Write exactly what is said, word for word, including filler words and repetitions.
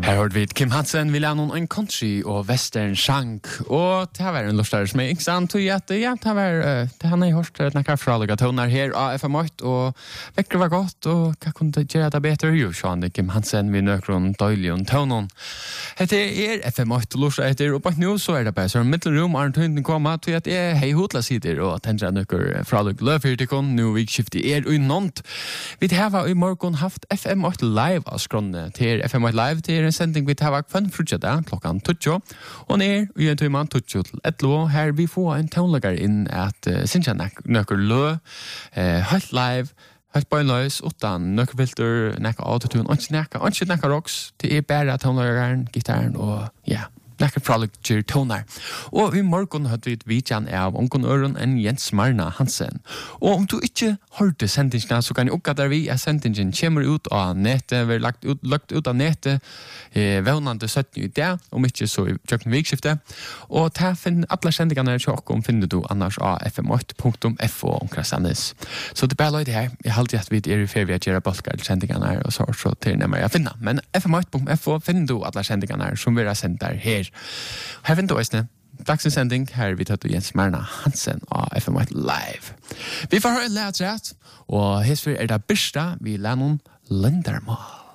Her hørte vi Kim Hansen, vi lærte noen en country og western shank, og det var en lustare som er ikke sant, og ja, det var, det han har hørt noen fralige toner her av F M åtte, og vekker var godt, og hva kunne det gjøre det bedre? Jo, sånn, Kim Hansen, vi nøkker om døylig og tonen. Hette er F M åtte lustare etter, og på nå så er det bare sånn middelrom, er en tøyden kommer, til at jeg hei hodla sider, og tenker jeg nøkker fralige løfyrtikon, nå vikskiftet er unnånt. Vi har i morgen haft F M åtte live av skrånne til F M åtte live til en sending vi tar vak fem frutjada klokkan tutjo og ner i en tøyman tutjo til etlo her vi får en tånlager inn at uh, sinja nøkker lø uh, helt live helt bøyløys utan nøkkelfilter nekka autotune og ikke nekka og ikke nekka rocks det er bare tånlageren, gitaren og ja nekker fraliger toner. Og i morgen hadde vi et vidjan av Onkon Øren enn Jens Marna Hansen. Og om du ikke hørte sendingene, så kan jeg oppgå der vi at sendingen kommer ut av nettet, vi har lagt ut, lagt ut av nettet eh, vevnande sytten i dag, om ikke så i kjøkken vikskiftet. Og til finne alle sendingene her tjokkom finner du annars av f m åtte punktum f o omkring Sandnes. Så det er bare løy det her. Jeg halte at vi er i ferie at gjøre bolker til sendingene her, og så, så til nærmere jeg finner. Men f m åtte punktum f o finner du alle sendingene her som vi har sendt der her. Her finner du også dagsens sending. Her vi tatt Jens Marna Hansen av F M åtte Live. Vi får høre lært rett, og hesfer er det børste vi lærer noen Lindermål.